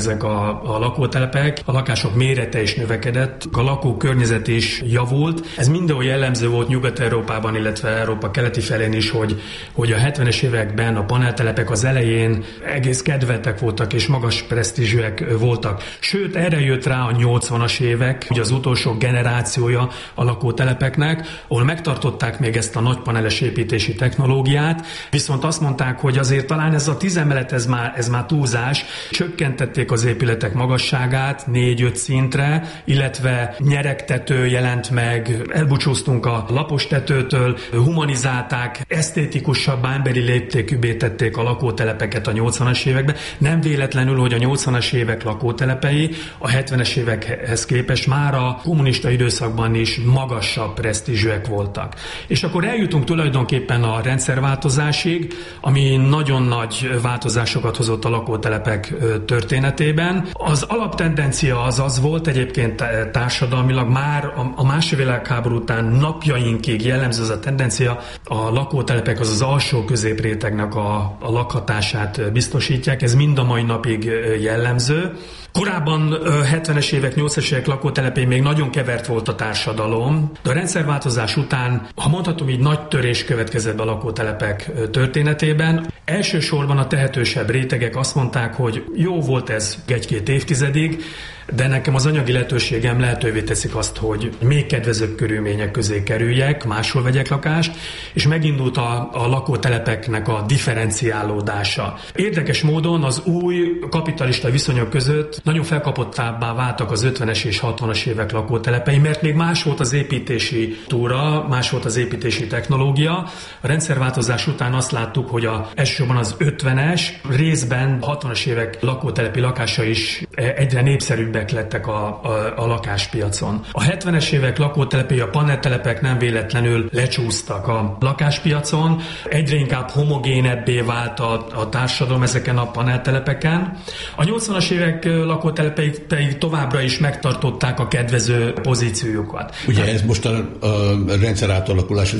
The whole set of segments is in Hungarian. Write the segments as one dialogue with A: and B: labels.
A: ezek a lakótelepek, a lakások mérete is növekedett, a lakókörnyezet is javult. Ez mindenhol jellemző volt Nyugat-Európában, illetve Európa keleti felén is, hogy a 70-es években a paneltelepek az elején egész kedveltek voltak és magas presztízsűek voltak. Sőt, erre jött rá a 80-as évek, ugye az utolsó generációja a lakótelepeknek, ahol megtartották még ezt a nagypaneles építési technológiát, viszont azt mondták, hogy azért talán ez a 10 emelet, ez már túlzás, csökkentették az épületek magasságát 4-5 szintre, illetve nyeregtető jelent meg, elbúcsúztunk a lapos tetőtől, humanizálták, esztétikusabbá, emberi léptékűbbé tették a lakótelepeket a 80-as években. Nem véletlenül, hogy a 80-as évek lakótelepei a 70-es évekhez képest már a kommunista időszakban is magasabb presztízsűek voltak. És akkor eljutunk tulajdonképpen a rendszerváltozásig, ami nagyon nagy változásokat hozott a lakótelepek történetében. Az alaptendencia az volt egyébként társadalmilag már a második világháború után napjainkig jellemző az a tendencia, a lakótelepek az alsó középrétegnek a lakhatását biztosítják, ez mind a mai napig jellemző. Korábban 70-es évek, 80-es évek lakótelepén még nagyon kevert volt a társadalom, de a rendszerváltozás után, ha mondhatom így, nagy törés következett be a lakótelepek történetében. Elsősorban a tehetősebb rétegek azt mondták, hogy jó volt ez 1-2 évtizedig, de nekem az anyagi lehetőségem lehetővé teszik azt, hogy még kedvezőbb körülmények közé kerüljek, máshol vegyek lakást, és megindult a lakótelepeknek a differenciálódása. Érdekes módon az új kapitalista viszonyok között nagyon felkapottábbá váltak az 50-es és 60-as évek lakótelepei, mert még más volt az építési túra, más volt az építési technológia. A rendszerváltozás után azt láttuk, hogy elsősorban az 50-es, részben 60-as évek lakótelepi lakása is egyre népszerűbbek lettek a lakáspiacon. A 70-es évek lakótelepei, a paneltelepek nem véletlenül lecsúsztak a lakáspiacon, egyre inkább homogénebbé vált a társadalom ezeken a paneltelepeken. A 80-as évek lakótelepei pedig továbbra is megtartották a kedvező pozíciójukat.
B: Ugye ez most a rendszer átalakulás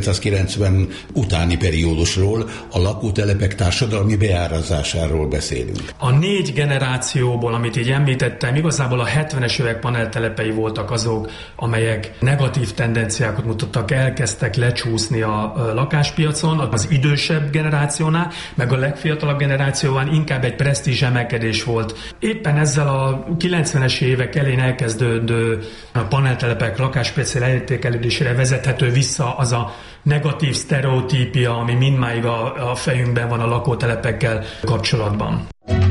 B: 1990 utáni periódusról, a lakótelepek társadalmi beárazásáról beszélünk.
A: A 4 generációból, amit így említettem, igazából a 70-es évek paneltelepei voltak azok, amelyek negatív tendenciákat mutattak, elkezdtek lecsúszni a lakáspiacon, az idősebb generációnál, meg a legfiatalabb generációban inkább egy presztízs emelkedés volt. Éppen ezzel a 90-es évek elején elkezdődő a paneltelepek lakáspiaci leértékelődésére vezethető vissza az a negatív sztereotípia, ami mindmáig a fejünkben van a lakótelepekkel kapcsolatban.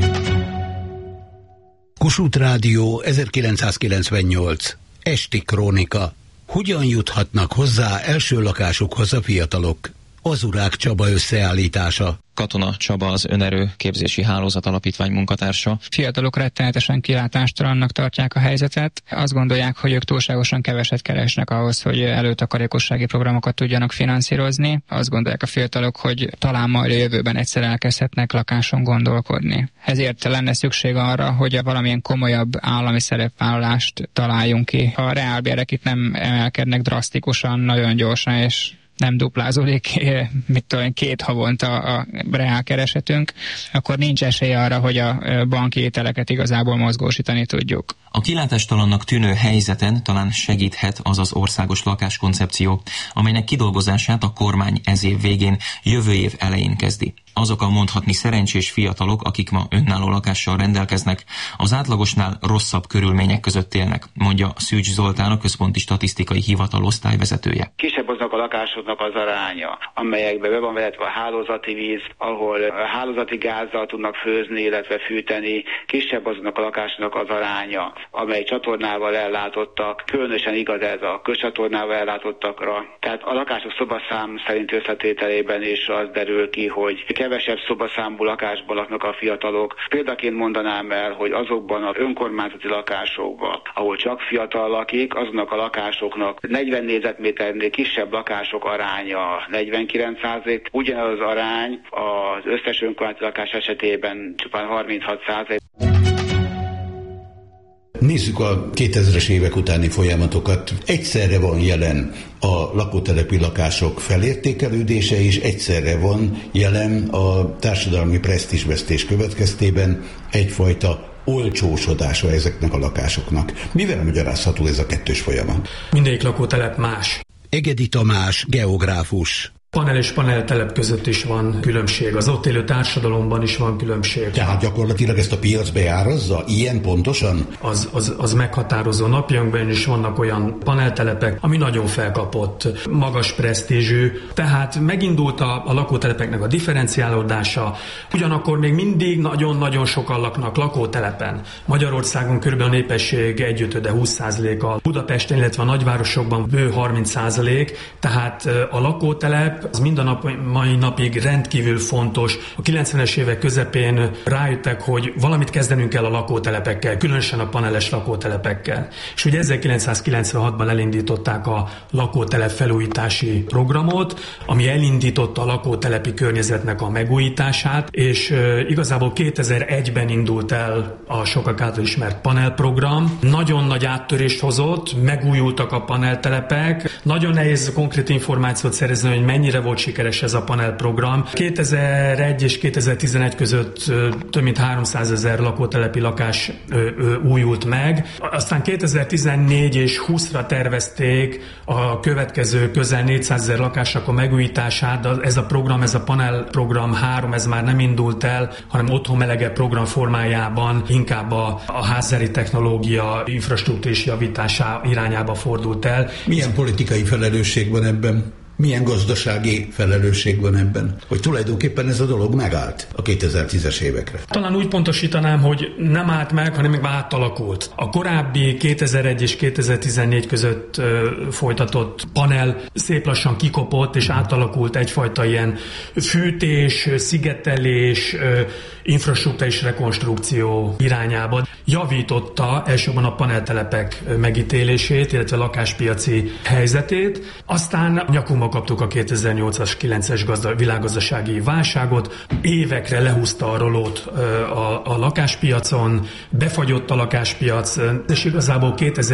C: Kossuth Rádió 1998. Esti krónika. Hogyan juthatnak hozzá első lakásukhoz a fiatalok? Azurák Csaba összeállítása.
D: Katona Csaba, az Önerő Képzési Hálózat Alapítvány munkatársa.
E: Fiatalok rettenetesen kilátástalannak tartják a helyzetet. Azt gondolják, hogy ők túlságosan keveset keresnek ahhoz, hogy előtakarékossági programokat tudjanak finanszírozni. Azt gondolják a fiatalok, hogy talán majd a jövőben egyszer elkezdhetnek lakáson gondolkodni. Ezért lenne szükség arra, hogy valamilyen komolyabb állami szerepvállalást találjunk ki. Ha a reálbérek itt nem emelkednek drasztikusan, nagyon gyorsan, és nem duplázódik, 2 havonta a reálkeresetünk, akkor nincs esély arra, hogy a banki ételeket igazából mozgósítani tudjuk.
D: A kilátástalannak tűnő helyzeten talán segíthet az az országos lakáskoncepció, amelynek kidolgozását a kormány ez év végén, jövő év elején kezdi. Azok a mondhatni szerencsés fiatalok, akik ma önálló lakással rendelkeznek, az átlagosnál rosszabb körülmények között élnek, mondja Szűcs Zoltán, a Központi Statisztikai Hivatal osztályvezetője.
F: Kisebb azok a lakásoknak az aránya, amelyekbe be van vezetve a hálózati víz, ahol hálózati gázzal tudnak főzni, illetve fűteni. Kisebb azoknak a lakásoknak az aránya, amely csatornával ellátottak. Különösen igaz ez a közcsatornával ellátottakra. Tehát a lakások szobaszám szerint összetételében is az derül ki, hogy kevesebb szobaszámú lakásban laknak a fiatalok. Példaként mondanám el, hogy azokban az önkormányzati lakásokban, ahol csak fiatal lakik, azoknak a lakásoknak 40 négyzetméternél kisebb lakások aránya 49%, ugyanaz az arány az összes önkormányzati lakás esetében csupán 36%.
B: Nézzük a 2000-es évek utáni folyamatokat. Egyszerre van jelen a lakótelepi lakások felértékelődése, és egyszerre van jelen a társadalmi presztízsvesztés következtében egyfajta olcsósodása ezeknek a lakásoknak. Mivel magyarázható ez a kettős folyamat?
A: Mindegyik lakótelep más.
C: Egedi Tamás, geográfus.
A: Panel és paneltelep között is van különbség, az ott élő társadalomban is van különbség.
B: Tehát gyakorlatilag ezt a piac beárazza? Ilyen pontosan?
A: Az meghatározó. Napjainkban is vannak olyan paneltelepek, ami nagyon felkapott, magas presztízsű. Tehát megindult a lakótelepeknek a differenciálódása, ugyanakkor még mindig nagyon-nagyon sokan laknak lakótelepen. Magyarországon körülbelül a népesség 1/5, 20%-a, Budapesten, illetve a nagyvárosokban bő 30%, tehát a lakótelep az mind a mai napig rendkívül fontos. A 90-es évek közepén rájöttek, hogy valamit kezdenünk kell a lakótelepekkel, különösen a paneles lakótelepekkel. És ugye 1996-ban elindították a lakótelep felújítási programot, ami elindította a lakótelepi környezetnek a megújítását, és igazából 2001-ben indult el a sokak által ismert panelprogram. Nagyon nagy áttörést hozott, megújultak a paneltelepek. Nagyon nehéz konkrét információt szerezni, hogy mennyire volt sikeres ez a panelprogram. 2001 és 2011 között több mint 300 000 lakótelepi lakás újult meg. Aztán 2014 és 20-ra tervezték a következő közel 400 000 lakásnak a megújítását, de ez a program, ez a panelprogram 3, ez már nem indult el, hanem otthonmelege program formájában inkább a házzári technológia infrastruktúrás javítása irányába fordult el.
B: Milyen politikai felelősség van ebben? Milyen gazdasági felelősség van ebben, hogy tulajdonképpen ez a dolog megállt a 2010-es évekre?
A: Talán úgy pontosítanám, hogy nem állt meg, hanem még átalakult. A korábbi 2001 és 2014 között folytatott panel szép lassan kikopott, és átalakult egyfajta ilyen fűtés, szigetelés, infrastruktúrális rekonstrukció irányába. Javította elsősorban a paneltelepek megítélését, illetve lakáspiaci helyzetét. Aztán nyakunkba kaptuk a 2008-as, 9-es világgazdasági válságot, évekre lehúzta a rolót a lakáspiacon, befagyott a lakáspiac, és igazából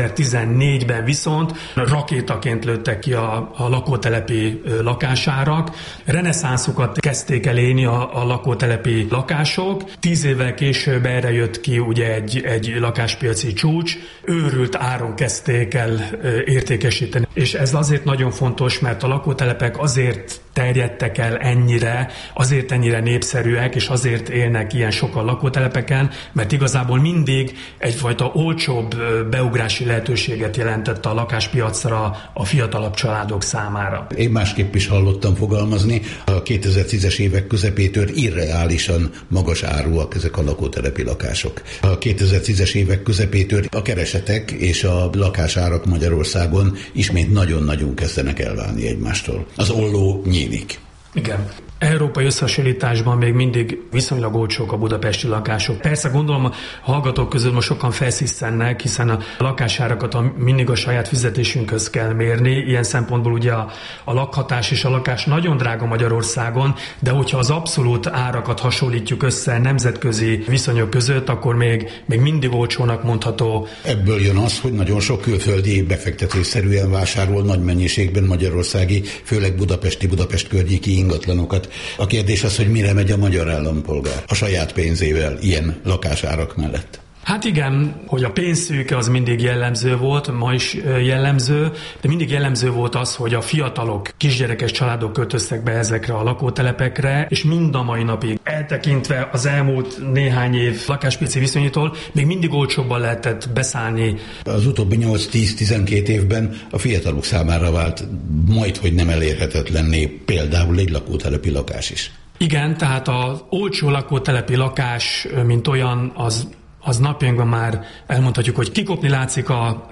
A: 2014-ben viszont rakétaként lőttek ki a lakótelepi lakásárak. Reneszánszukat kezdték el élni a lakótelepi lakások. 10 évvel később erre jött ki ugye egy lakáspiaci csúcs, őrült áron kezdték el értékesíteni. És ez azért nagyon fontos, mert a lakótelepek azért terjedtek el ennyire, azért ennyire népszerűek, és azért élnek ilyen sokan lakótelepeken, mert igazából mindig egyfajta olcsóbb beugrási lehetőséget jelentett a lakáspiacra a fiatalabb családok számára.
B: Én másképp is hallottam fogalmazni, a 2010-es évek közepétől irreálisan magas áruak ezek a lakótelepi lakások. A 2010-es évek közepétől a keresetek és a lakásárak Magyarországon ismét nagyon-nagyon kezdenek elválni egymástól. Az olló nyílik.
A: Igen. Európai összehasonlításban még mindig viszonylag olcsók a budapesti lakások. Persze gondolom a hallgatók közül most sokan felszisszennek, hiszen a lakásárakat mindig a saját fizetésünkhöz kell mérni. Ilyen szempontból ugye a lakhatás és a lakás nagyon drága Magyarországon, de hogyha az abszolút árakat hasonlítjuk össze nemzetközi viszonyok között, akkor még mindig olcsónak mondható.
B: Ebből jön az, hogy nagyon sok külföldi befektetésszerűen vásárol nagy mennyiségben magyarországi, főleg Budapest környéki ingatlanokat. A kérdés az, hogy mire megy a magyar állampolgár a saját pénzével ilyen lakásárak mellett.
A: Hát igen, hogy a pénzszűke az mindig jellemző volt, ma is jellemző, de mindig jellemző volt az, hogy a fiatalok, kisgyerekes családok költöztek be ezekre a lakótelepekre, és mind a mai napig, eltekintve az elmúlt néhány év lakáspiaci viszonyítól, még mindig olcsóbban lehetett beszállni.
B: Az utóbbi 8-10-12 évben a fiatalok számára vált majdhogy nem elérhetetlenné például egy lakótelepi lakás is.
A: Igen, tehát az olcsó lakótelepi lakás, mint olyan, az napjainkban már elmondhatjuk, hogy kikopni látszik a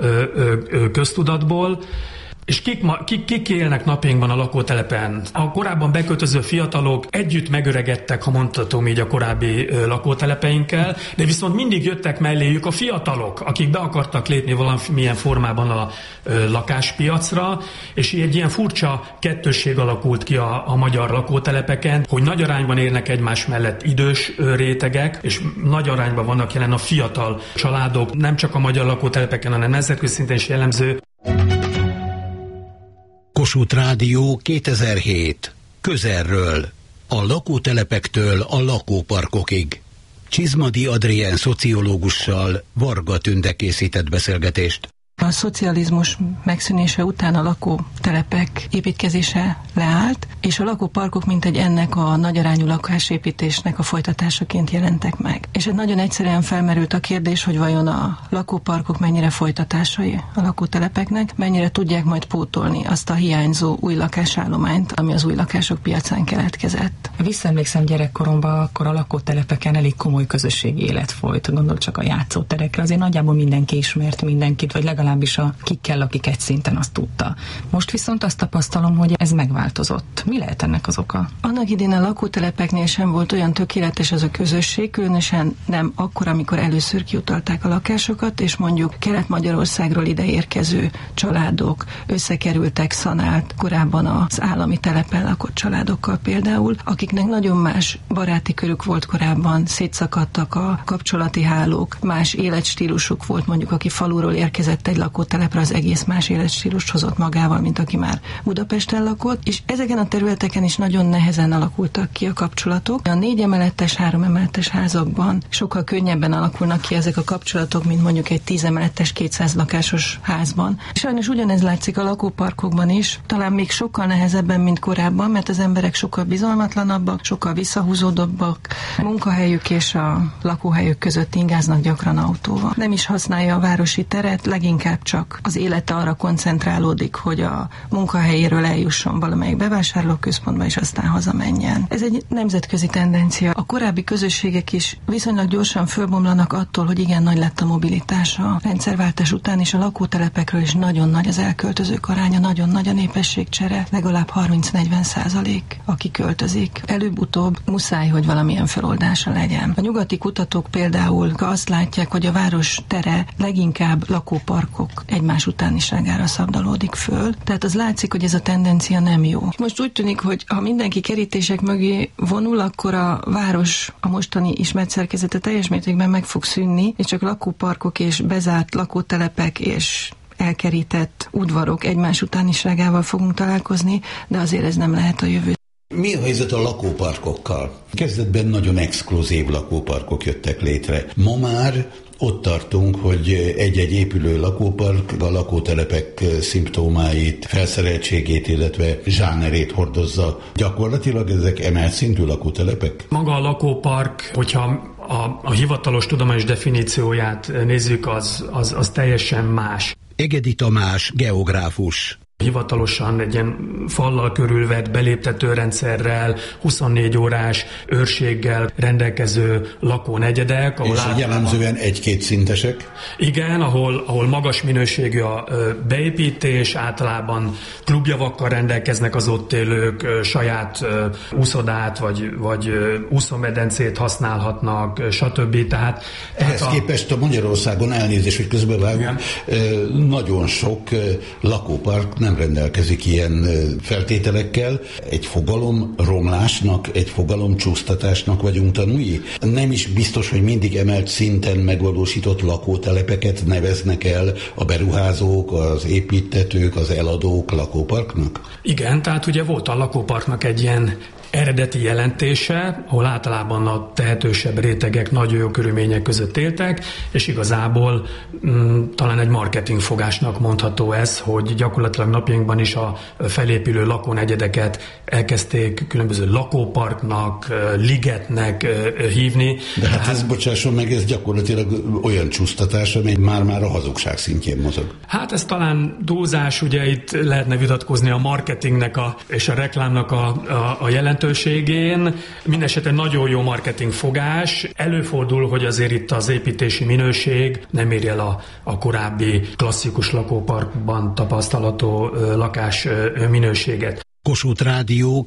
A: köztudatból, és kik élnek napjainkban a lakótelepen? A korábban beköltöző fiatalok együtt megöregedtek, ha mondhatom így, a korábbi lakótelepeinkkel, de viszont mindig jöttek melléjük a fiatalok, akik be akartak lépni valamilyen formában a lakáspiacra, és egy ilyen furcsa kettősség alakult ki a magyar lakótelepeken, hogy nagy arányban érnek egymás mellett idős rétegek, és nagy arányban vannak jelen a fiatal családok, nem csak a magyar lakótelepeken, hanem nemzetközi szinten is jellemző.
C: Kossuth Rádió 2007. Közelről. A lakótelepektől a lakóparkokig. Csizmadi Adrien szociológussal Varga Tünde készített beszélgetést.
G: A szocializmus megszűnése után a lakótelepek építkezése leállt, és a lakóparkok mintegy ennek a nagyarányú lakásépítésnek a folytatásaként jelentek meg. És nagyon egyszerűen felmerült a kérdés, hogy vajon a lakóparkok mennyire folytatásai a lakótelepeknek, mennyire tudják majd pótolni azt a hiányzó új lakásállományt, ami az új lakások piacán keletkezett.
H: Visszaemlékszem gyerekkoromban, akkor a lakótelepeken elég komoly közösségi élet folyt, gondol csak a játszóterekre, azért nagyjából mindenki ismert mindenkit, vagy legalábbis kikkel, akik egy szinten azt tudta. Most viszont azt tapasztalom, hogy ez megváltozott. Mi lehet ennek az oka?
G: Annak idén a lakótelepeknél sem volt olyan tökéletes az a közösség, különösen nem akkor, amikor először kiutalták a lakásokat, és mondjuk Kelet-Magyarországról ide érkező családok összekerültek szanált korábban az állami telepen lakott családokkal például, akiknek nagyon más baráti körük volt korábban, szétszakadtak a kapcsolati hálók, más életstílusuk volt, mondjuk aki faluról érkezett egy lakótelepre, az egész más életstílust hozott magával, mint aki már Budapesten lakott, és ezeken a területeken is nagyon nehezen alakultak ki a kapcsolatok. A 4 emeletes, 3 emeletes házakban sokkal könnyebben alakulnak ki ezek a kapcsolatok, mint mondjuk egy 10 emeletes, 200 lakásos házban. Sajnos ugyanez látszik a lakóparkokban is, talán még sokkal nehezebben, mint korábban, mert az emberek sokkal bizalmatlanabbak, sokkal visszahúzódóbbak, a munkahelyük és a lakóhelyük között ingáznak gyakran autóval. Nem is használja a városi teret, leginkább csak az élete arra koncentrálódik, hogy a munkahelyéről eljusson valamelyik bevásárlóközpontba, és aztán hazamenjen. Ez egy nemzetközi tendencia. A korábbi közösségek is viszonylag gyorsan fölbomlanak attól, hogy igen nagy lett a mobilitás a rendszerváltás után, és a lakótelepekről is nagyon nagy az elköltözők aránya, nagyon nagy a népességcsere, legalább 30-40%, aki költözik. Előbb-utóbb muszáj, hogy valamilyen feloldása legyen. A nyugati kutatók például azt látják, hogy a város tere leginkább lakóparkok egymás utániságára szabdalódik föl. Tehát az látszik, hogy ez a tendencia nem jó. Most úgy tűnik, hogy ha mindenki kerítések mögé vonul, akkor a város a mostani ismert szerkezete teljes mértékben meg fog szűnni, és csak lakóparkok és bezárt lakótelepek és elkerített udvarok egymás utániságával fogunk találkozni, de azért ez nem lehet a jövő.
B: Mi a helyzet a lakóparkokkal? Kezdetben nagyon exkluzív lakóparkok jöttek létre. Ma már ott tartunk, hogy egy-egy épülő lakópark a lakótelepek szimptomáit, felszereltségét, illetve zsánerét hordozza. Gyakorlatilag ezek emelt szintű lakótelepek?
A: Maga a lakópark, hogyha a hivatalos tudományos definícióját nézzük, az teljesen más.
C: Egedi Tamás, geográfus.
A: Hivatalosan egy ilyen fallal körülvett beléptetőrendszerrel, 24 órás őrséggel rendelkező lakónegyedek.
B: És jellemzően 1-2 szintesek?
A: Igen, ahol magas minőségű a beépítés, általában klubjavakkal rendelkeznek az ott élők, saját úszodát vagy úszómedencét használhatnak, stb. Tehát
B: ehhez képest a Magyarországon, elnézést, hogy közbevágom, nagyon sok lakópark nem rendelkezik ilyen feltételekkel. Egy fogalom romlásnak, egy fogalom csúsztatásnak vagyunk tanúi. Nem is biztos, hogy mindig emelt szinten megvalósított lakótelepeket neveznek el a beruházók, az építtetők, az eladók lakóparknak?
A: Igen, tehát ugye volt a lakóparknak egy ilyen eredeti jelentése, ahol általában a tehetősebb rétegek nagyon jó körülmények között éltek, és igazából talán egy marketingfogásnak mondható ez, hogy gyakorlatilag napjainkban is a felépülő lakónegyedeket elkezdték különböző lakóparknak, ligetnek hívni.
B: De hát ez, bocsásson meg, ez gyakorlatilag olyan csúsztatás, ami már a hazugság szintjén mozog.
A: Hát ez talán túlzás, ugye itt lehetne vitatkozni a marketingnek és a reklámnak a jelentőségén. Mindenesetre nagyon jó marketingfogás. Előfordul, hogy azért itt az építési minőség nem ér el a korábbi klasszikus lakóparkban tapasztalható lakás minőséget.
C: Kossuth Rádió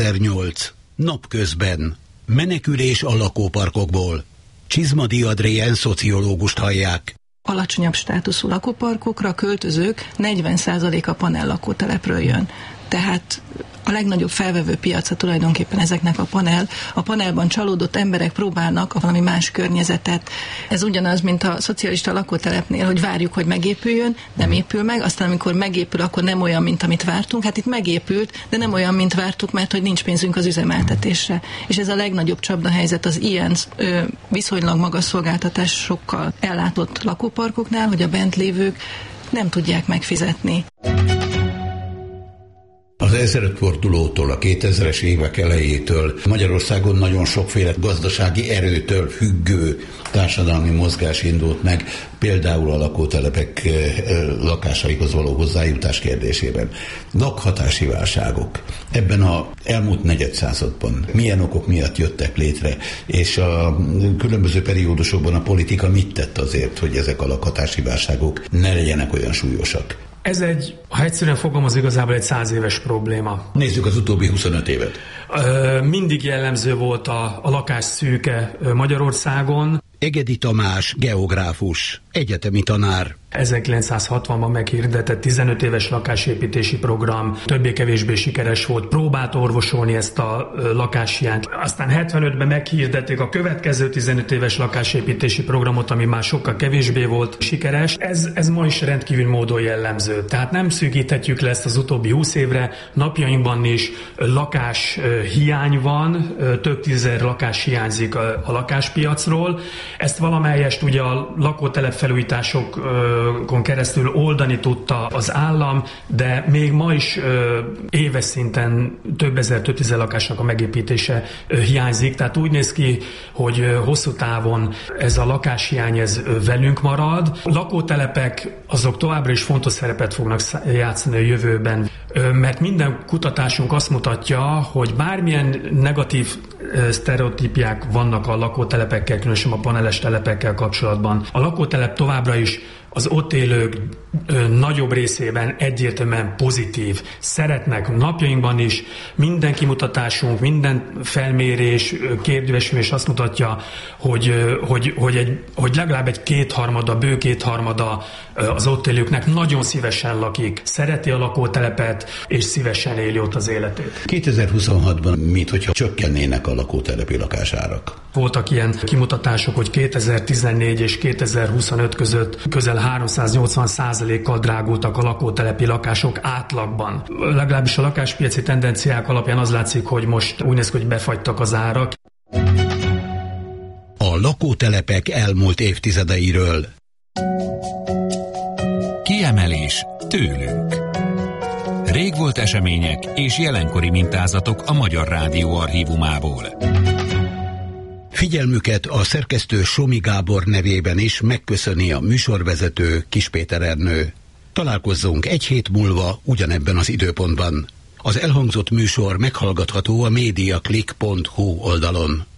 C: 2008. Napközben. Menekülés a lakóparkokból. Csizmadi Adrien szociológust hallják.
G: Alacsonyabb státuszú lakóparkokra a költözők 40% a panel lakótelepről jön. Tehát a legnagyobb felvevő piaca tulajdonképpen ezeknek a panelban csalódott emberek próbálnak valami más környezetet. Ez ugyanaz, mint a szocialista lakótelepnél, hogy várjuk, hogy megépüljön, nem épül meg, aztán amikor megépül, akkor nem olyan, mint amit vártunk. Hát itt megépült, de nem olyan, mint vártuk, mert hogy nincs pénzünk az üzemeltetésre. És ez a legnagyobb csapdahelyzet az ilyen viszonylag magas szolgáltatásokkal ellátott lakóparkoknál, hogy a bent lévők nem tudják megfizetni.
B: Az ezredfordulótól, a 2000-es évek elejétől Magyarországon nagyon sokféle gazdasági erőtől függő társadalmi mozgás indult meg, például a lakótelepek lakásaikhoz való hozzájutás kérdésében. Lakhatási válságok ebben az elmúlt negyedszázadban milyen okok miatt jöttek létre, és a különböző periódusokban a politika mit tett azért, hogy ezek a lakhatási válságok ne legyenek olyan súlyosak?
A: Ez ha egyszerűen fogalmaz, igazából egy 100 éves probléma.
B: Nézzük az utóbbi 25 évet.
A: Mindig jellemző volt a lakásszűke Magyarországon.
C: Egedi Tamás, geográfus, egyetemi tanár.
A: 1960-ban meghirdetett 15 éves lakásépítési program többé-kevésbé sikeres volt, próbált orvosolni ezt a lakáshiányt. Aztán 75-ben meghirdették a következő 15 éves lakásépítési programot, ami már sokkal kevésbé volt sikeres. Ez ma is rendkívül módon jellemző. Tehát nem szűkíthetjük le ezt az utóbbi 20 évre. Napjainkban is lakáshiány van, több tízezer lakás hiányzik a lakáspiacról. Ezt valamelyest ugye a lakótelepfelújításokon keresztül oldani tudta az állam, de még ma is éves szinten több tízezer lakásnak a megépítése hiányzik. Tehát úgy néz ki, hogy hosszú távon ez a lakáshiány ez velünk marad. Lakótelepek azok továbbra is fontos szerepet fognak játszani a jövőben, mert minden kutatásunk azt mutatja, hogy bármilyen negatív sztereotípiák vannak a lakótelepekkel, különösen a paneles telepekkel kapcsolatban. A lakótelep továbbra is az ott élők nagyobb részében egyértelműen pozitív. Szeretnek napjainkban is, minden kimutatásunk, minden felmérés, kérdőívesmérés azt mutatja, hogy legalább egy kétharmada, bő kétharmada az ott élőknek nagyon szívesen lakik, szereti a lakótelepet, és szívesen éli ott az életét.
B: 2026-ban minthogyha csökkennének a lakótelepi lakásárak.
A: Voltak ilyen kimutatások, hogy 2014 és 2025 között közel 380%-kal drágultak a lakótelepi lakások átlagban. Legalábbis a lakáspiaci tendenciák alapján az látszik, hogy most úgy néz ki, hogy befagytak az árak.
C: A lakótelepek elmúlt évtizedeiről.
I: Kiemelés tőlünk. Régvolt események és jelenkori mintázatok a Magyar Rádió archívumából.
C: Figyelmüket a szerkesztő Somi Gábor nevében is megköszöni a műsorvezető Kis Péter Ernő. Találkozzunk egy hét múlva ugyanebben az időpontban. Az elhangzott műsor meghallgatható a mediaclick.hu oldalon.